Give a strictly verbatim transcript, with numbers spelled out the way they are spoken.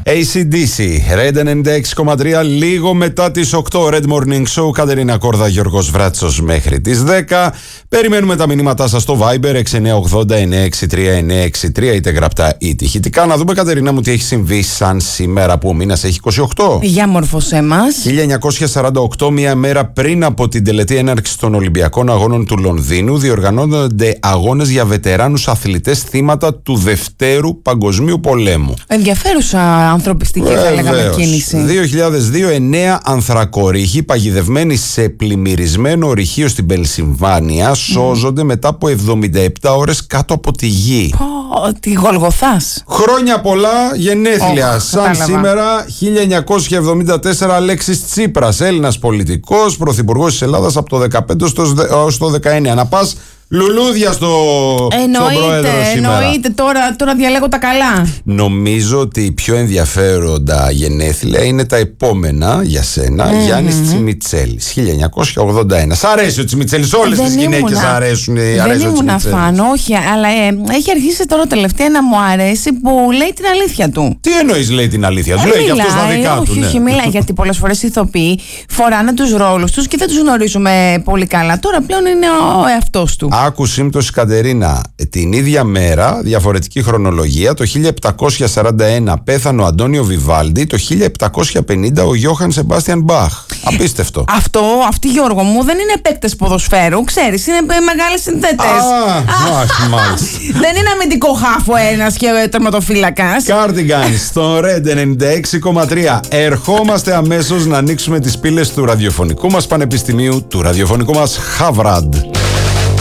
έι σι ντι σι, Red ενενήντα έξι κόμμα τρία, λίγο μετά τις οκτώ. Red Morning Show, Κατερίνα Κόρδα, Γιώργος Βράτσος μέχρι τις δέκα. Περιμένουμε τα μηνύματά σας στο Viber έξι εννιά ογδόντα εννιά έξι τρία εννιά έξι τρία, είτε γραπτά είτε ηχητικά. Να δούμε, Κατερίνα μου, τι έχει συμβεί σαν σήμερα που ο μήνας έχει είκοσι οκτώ. Για μόρφωσέ μας. χίλια εννιακόσια σαράντα οκτώ, μία μέρα πριν από την τελετή έναρξη των Ολυμπιακών Αγώνων του Λονδίνου, διοργανώνονται αγώνες για βετεράνους αθλητές θύματα του Δευτέρου Παγκοσμίου Πολέμου. Ενδιαφέρουσα ανθρωπιστική, θα έλεγαμε, κίνηση. δύο χιλιάδες δύο, εννέα ανθρακορίχοι παγιδευμένοι σε πλημμυρισμένο ορυχείο στην Πενσιλβάνια σώζονται mm. μετά από εβδομήντα επτά ώρες κάτω από τη γη. Oh, τη Γολγοθάς. Χρόνια πολλά, γενέθλια. Oh, σαν κατάλαβα. Σήμερα, χίλια εννιακόσια εβδομήντα τέσσερα, Αλέξης Τσίπρας, Έλληνας πολιτικός, πρωθυπουργός της Ελλάδας από το δεκαπέντε ως το δεκαεννέα. Να πας λουλούδια στο, εννοείται, στον πρόεδρο σήμερα. Εννοείται, τώρα, τώρα διαλέγω τα καλά. Νομίζω ότι οι πιο ενδιαφέροντα γενέθλια είναι τα επόμενα για σένα. Mm-hmm. Γιάννης Τσιμιτσέλης, χίλια εννιακόσια ογδόντα ένα. Σ' αρέσει ο Τσιμιτσέλης, όλες τις γυναίκες ήμουνα, αρέσουν. Δεν ήμουν φαν, όχι, αλλά ε, έχει αρχίσει τώρα τελευταία να μου αρέσει που λέει την αλήθεια του. Τι εννοείς λέει την αλήθεια του? Ε, λέει για αυτός τα δικά όχι, του. Ναι. Όχι, μιλάει, γιατί πολλές φορές οι ηθοποιοί φοράνε τους ρόλους τους και δεν τους γνωρίζουμε πολύ καλά. Τώρα πλέον είναι ο εαυτός του. Άκου σύμπτωση, Κατερίνα, την ίδια μέρα, διαφορετική χρονολογία, το χίλια επτακόσια σαράντα ένα πέθανε ο Αντώνιο Βιβάλντι, το χίλια επτακόσια πενήντα ο Γιώχαν Σεμπάστιαν Μπαχ. Απίστευτο. Αυτό, αυτοί, Γιώργο μου, δεν είναι παίκτες ποδοσφαίρου, ξέρεις, είναι μεγάλες συνθέτες. Α, αχ, μάλιστα. Δεν είναι αμυντικό χάφο ένας και τερματοφύλακας. Cardigans στο Red ενενήντα έξι κόμμα τρία. Ερχόμαστε αμέσως να ανοίξουμε τις πύλες του ραδιοφωνικού μας πανεπιστημίου, του ραδιοφωνικού μας Harvard.